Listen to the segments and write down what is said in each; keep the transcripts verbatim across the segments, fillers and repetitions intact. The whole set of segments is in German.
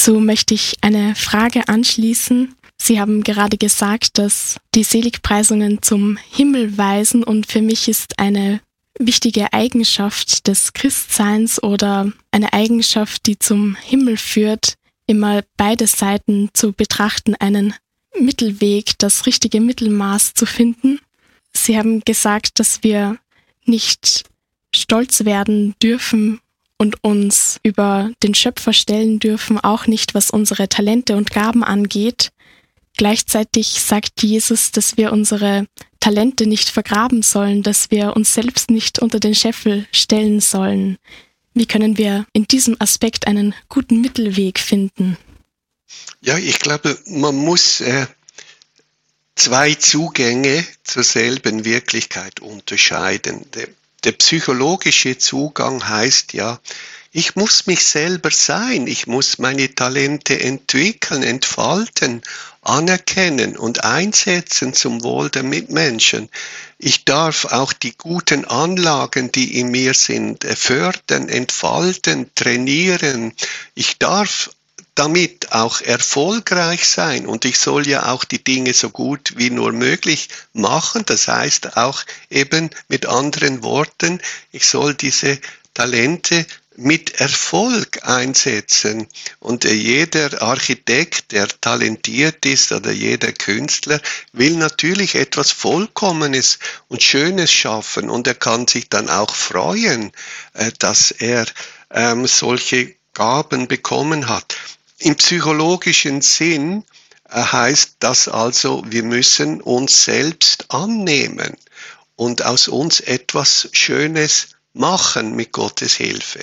Dazu möchte ich eine Frage anschließen. Sie haben gerade gesagt, dass die Seligpreisungen zum Himmel weisen, und für mich ist eine wichtige Eigenschaft des Christseins oder eine Eigenschaft, die zum Himmel führt, immer beide Seiten zu betrachten, einen Mittelweg, das richtige Mittelmaß zu finden. Sie haben gesagt, dass wir nicht stolz werden dürfen und uns über den Schöpfer stellen dürfen, auch nicht, was unsere Talente und Gaben angeht. Gleichzeitig sagt Jesus, dass wir unsere Talente nicht vergraben sollen, dass wir uns selbst nicht unter den Scheffel stellen sollen. Wie können wir in diesem Aspekt einen guten Mittelweg finden? Ja, ich glaube, man muss äh, zwei Zugänge zur selben Wirklichkeit unterscheiden. Der, der psychologische Zugang heißt ja, ich muss mich selber sein, ich muss meine Talente entwickeln, entfalten, anerkennen und einsetzen zum Wohl der Mitmenschen. Ich darf auch die guten Anlagen, die in mir sind, fördern, entfalten, trainieren. Ich darf damit auch erfolgreich sein, und ich soll ja auch die Dinge so gut wie nur möglich machen. Das heißt auch eben mit anderen Worten, ich soll diese Talente mit Erfolg einsetzen. Und jeder Architekt, der talentiert ist, oder jeder Künstler, will natürlich etwas Vollkommenes und Schönes schaffen, und er kann sich dann auch freuen, dass er ähm, solche Gaben bekommen hat. Im psychologischen Sinn heißt das also, wir müssen uns selbst annehmen und aus uns etwas Schönes machen mit Gottes Hilfe.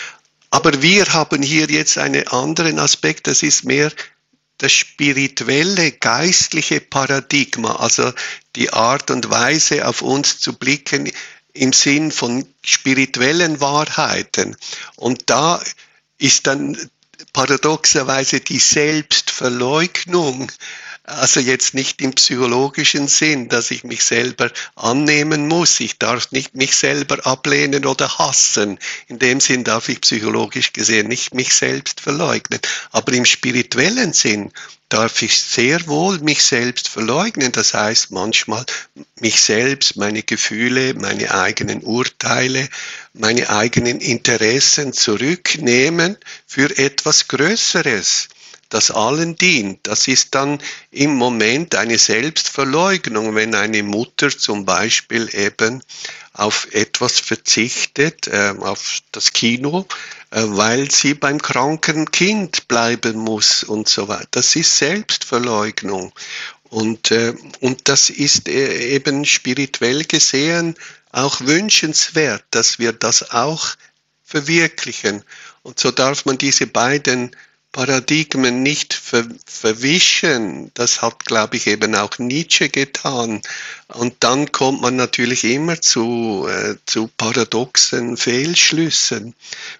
Aber wir haben hier jetzt einen anderen Aspekt, das ist mehr das spirituelle, geistliche Paradigma, also die Art und Weise, auf uns zu blicken im Sinn von spirituellen Wahrheiten. Und da ist dann paradoxerweise die Selbstverleugnung, also jetzt nicht im psychologischen Sinn, dass ich mich selber annehmen muss. Ich darf nicht mich selber ablehnen oder hassen. In dem Sinn darf ich psychologisch gesehen nicht mich selbst verleugnen. Aber im spirituellen Sinn darf ich sehr wohl mich selbst verleugnen. Das heißt manchmal mich selbst, meine Gefühle, meine eigenen Urteile, meine eigenen Interessen zurücknehmen für etwas Größeres, das allen dient. Das ist dann im Moment eine Selbstverleugnung, wenn eine Mutter zum Beispiel eben auf etwas verzichtet, äh, auf das Kino, äh, weil sie beim kranken Kind bleiben muss und so weiter. Das ist Selbstverleugnung. Und, äh, und das ist äh, eben spirituell gesehen auch wünschenswert, dass wir das auch verwirklichen. Und so darf man diese beiden Paradigmen nicht ver verwischen. Das hat, glaube ich, eben auch Nietzsche getan. Und dann kommt man natürlich immer zu, äh, zu paradoxen Fehlschlüssen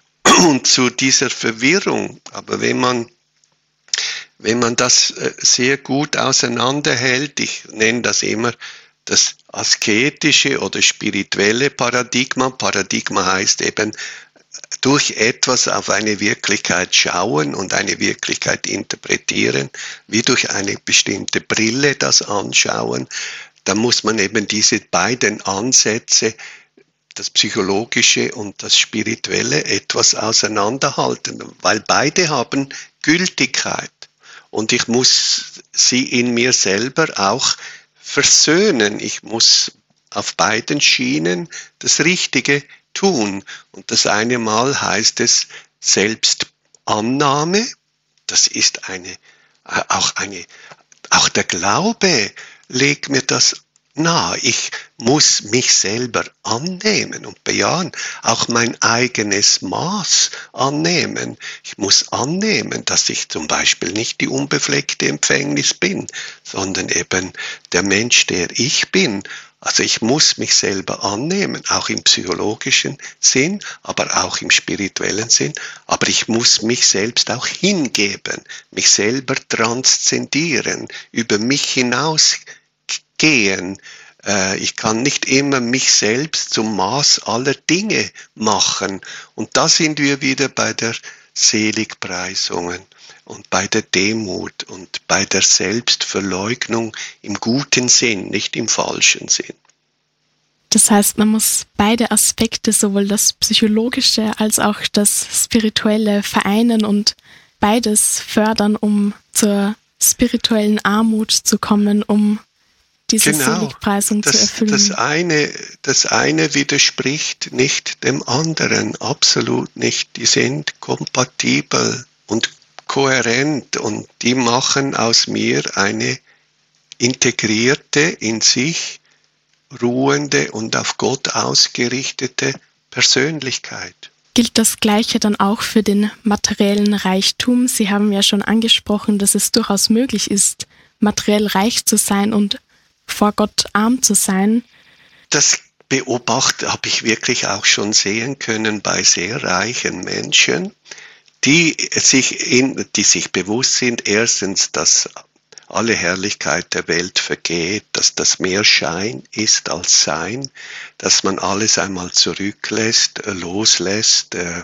und zu dieser Verwirrung. Aber wenn man, wenn man das äh, sehr gut auseinanderhält, ich nenne das immer das asketische oder spirituelle Paradigma. Paradigma heißt eben, durch etwas auf eine Wirklichkeit schauen und eine Wirklichkeit interpretieren, wie durch eine bestimmte Brille das anschauen, dann muss man eben diese beiden Ansätze, das Psychologische und das Spirituelle, etwas auseinanderhalten, weil beide haben Gültigkeit. Und ich muss sie in mir selber auch versöhnen. Ich muss auf beiden Schienen das Richtige tun. Und das eine Mal heißt es Selbstannahme. Das ist eine, auch eine, auch der Glaube legt mir das nahe. Ich muss mich selber annehmen und bejahen, auch mein eigenes Maß annehmen. Ich muss annehmen, dass ich zum Beispiel nicht die unbefleckte Empfängnis bin, sondern eben der Mensch, der ich bin. Also ich muss mich selber annehmen, auch im psychologischen Sinn, aber auch im spirituellen Sinn. Aber ich muss mich selbst auch hingeben, mich selber transzendieren, über mich hinausgehen, Äh, ich kann nicht immer mich selbst zum Maß aller Dinge machen. Und da sind wir wieder bei der Seligpreisungen und bei der Demut und bei der Selbstverleugnung im guten Sinn, nicht im falschen Sinn. Das heißt, man muss beide Aspekte, sowohl das Psychologische als auch das Spirituelle, vereinen und beides fördern, um zur spirituellen Armut zu kommen, um diese Genau. Seligpreisung das, zu erfüllen. Das eine, das eine widerspricht nicht dem anderen, absolut nicht. Die sind kompatibel und kohärent und die machen aus mir eine integrierte, in sich ruhende und auf Gott ausgerichtete Persönlichkeit. Gilt das Gleiche dann auch für den materiellen Reichtum? Sie haben ja schon angesprochen, dass es durchaus möglich ist, materiell reich zu sein und vor Gott arm zu sein. Das beobachte habe ich wirklich auch schon sehen können bei sehr reichen Menschen, die sich, in, die sich bewusst sind, erstens, dass alle Herrlichkeit der Welt vergeht, dass das mehr Schein ist als Sein, dass man alles einmal zurücklässt, loslässt, äh,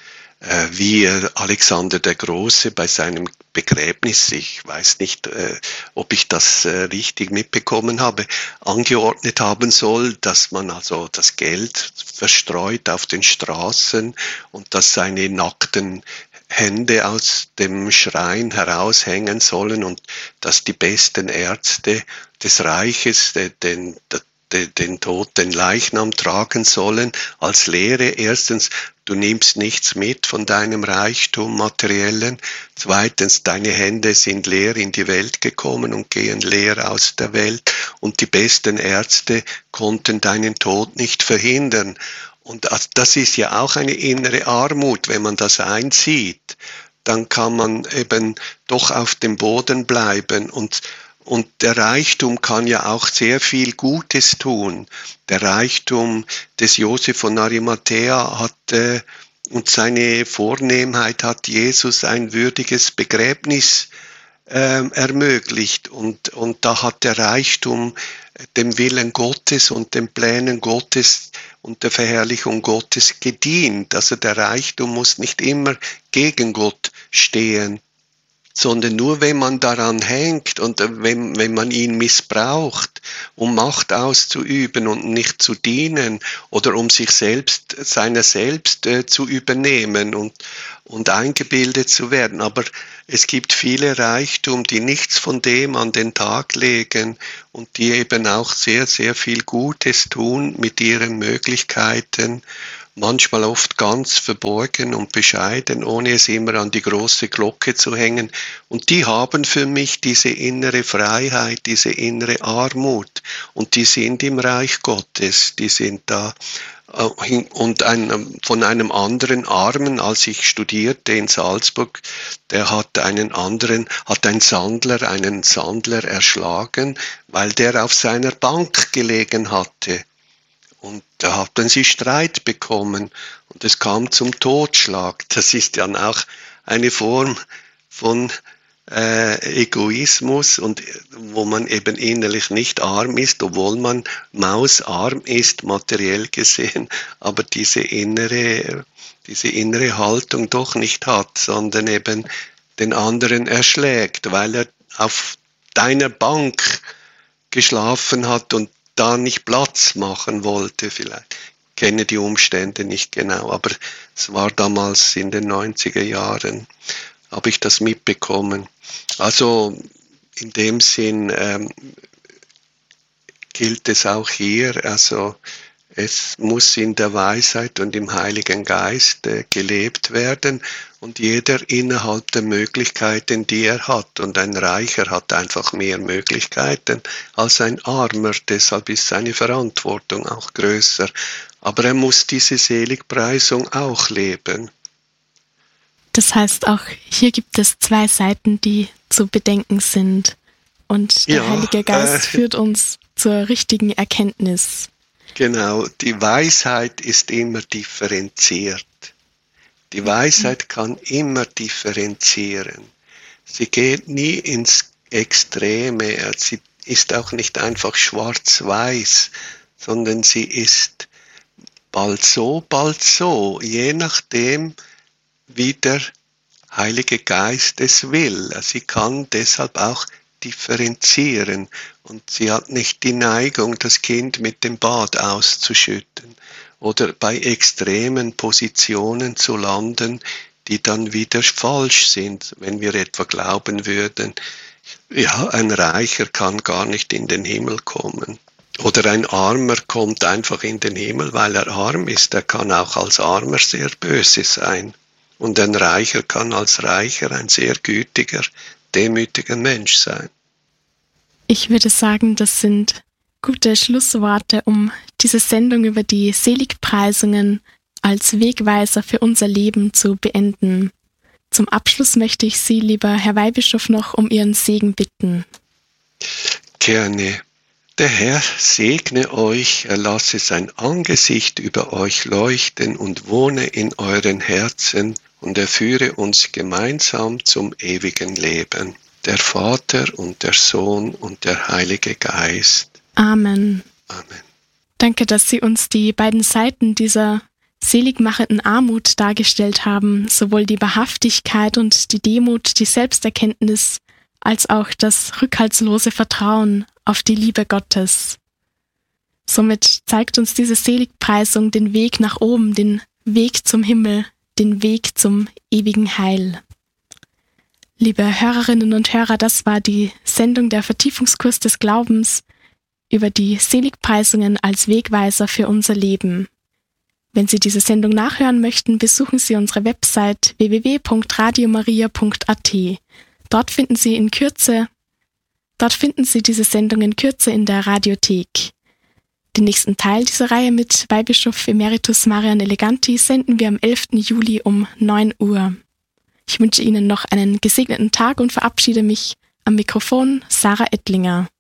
äh, wie Alexander der Große bei seinem Begräbnis, ich weiß nicht, äh, ob ich das äh, richtig mitbekommen habe, angeordnet haben soll, dass man also das Geld verstreut auf den Straßen und dass seine nackten Hände aus dem Schrein heraushängen sollen und dass die besten Ärzte des Reiches den, den, den, den toten Leichnam tragen sollen, als Lehre. Erstens, du nimmst nichts mit von deinem Reichtum materiellen. Zweitens, deine Hände sind leer in die Welt gekommen und gehen leer aus der Welt. Und die besten Ärzte konnten deinen Tod nicht verhindern. Und das ist ja auch eine innere Armut, wenn man das einsieht, dann kann man eben doch auf dem Boden bleiben und, und der Reichtum kann ja auch sehr viel Gutes tun. Der Reichtum des Josef von Arimathäa hat äh, und seine Vornehmheit hat Jesus ein würdiges Begräbnis äh, ermöglicht und, und da hat der Reichtum dem Willen Gottes und den Plänen Gottes und der Verherrlichung Gottes gedient. Also der Reichtum muss nicht immer gegen Gott stehen, sondern nur wenn man daran hängt und wenn, wenn man ihn missbraucht, um Macht auszuüben und nicht zu dienen oder um sich selbst, seiner selbst äh, zu übernehmen und, und eingebildet zu werden. Aber es gibt viele Reichtum, die nichts von dem an den Tag legen und die eben auch sehr, sehr viel Gutes tun mit ihren Möglichkeiten, manchmal oft ganz verborgen und bescheiden, ohne es immer an die große Glocke zu hängen. Und die haben für mich diese innere Freiheit, diese innere Armut. Und die sind im Reich Gottes, die sind da. Und ein, von einem anderen Armen, als ich studierte in Salzburg, der hat einen anderen, hat ein Sandler, einen Sandler erschlagen, weil der auf seiner Bank gelegen hatte. Und da hatten sie Streit bekommen und es kam zum Totschlag. Das ist dann auch eine Form von äh, Egoismus und wo man eben innerlich nicht arm ist, obwohl man mausarm ist, materiell gesehen, aber diese innere, diese innere Haltung doch nicht hat, sondern eben den anderen erschlägt, weil er auf deiner Bank geschlafen hat und da nicht Platz machen wollte vielleicht. Ich kenne die Umstände nicht genau, aber es war damals in den neunziger Jahren, habe ich das mitbekommen. Also in dem Sinn ähm, gilt es auch hier, also es muss in der Weisheit und im Heiligen Geist äh, gelebt werden und jeder innerhalb der Möglichkeiten, die er hat. Und ein Reicher hat einfach mehr Möglichkeiten als ein Armer, deshalb ist seine Verantwortung auch größer. Aber er muss diese Seligpreisung auch leben. Das heißt, auch hier gibt es zwei Seiten, die zu bedenken sind. Und der ja, Heilige Geist äh, führt uns zur richtigen Erkenntnis. Genau, die Weisheit ist immer differenziert. Die Weisheit kann immer differenzieren. Sie geht nie ins Extreme. Sie ist auch nicht einfach schwarz-weiß, sondern sie ist bald so, bald so, je nachdem, wie der Heilige Geist es will. Sie kann deshalb auch differenzieren und sie hat nicht die Neigung, das Kind mit dem Bad auszuschütten oder bei extremen Positionen zu landen, die dann wieder falsch sind, wenn wir etwa glauben würden, ja, ein Reicher kann gar nicht in den Himmel kommen. Oder ein Armer kommt einfach in den Himmel, weil er arm ist. Er kann auch als Armer sehr böse sein. Und ein Reicher kann als Reicher ein sehr gütiger, demütiger Mensch sein. Ich würde sagen, das sind gute Schlussworte, um diese Sendung über die Seligpreisungen als Wegweiser für unser Leben zu beenden. Zum Abschluss möchte ich Sie, lieber Herr Weihbischof, noch um Ihren Segen bitten. Gerne. Der Herr segne euch, er lasse sein Angesicht über euch leuchten und wohne in euren Herzen und er führe uns gemeinsam zum ewigen Leben. Der Vater und der Sohn und der Heilige Geist. Amen. Amen. Danke, dass Sie uns die beiden Seiten dieser seligmachenden Armut dargestellt haben, sowohl die Wahrhaftigkeit und die Demut, die Selbsterkenntnis, als auch das rückhaltslose Vertrauen auf die Liebe Gottes. Somit zeigt uns diese Seligpreisung den Weg nach oben, den Weg zum Himmel, den Weg zum ewigen Heil. Liebe Hörerinnen und Hörer, das war die Sendung der Vertiefungskurs des Glaubens über die Seligpreisungen als Wegweiser für unser Leben. Wenn Sie diese Sendung nachhören möchten, besuchen Sie unsere Website w w w punkt radio maria punkt a t. Dort finden Sie in Kürze, dort finden Sie diese Sendung in Kürze in der Radiothek. Den nächsten Teil dieser Reihe mit Weihbischof Emeritus Marian Eleganti senden wir am elften Juli um neun Uhr. Ich wünsche Ihnen noch einen gesegneten Tag und verabschiede mich am Mikrofon Sarah Ettlinger.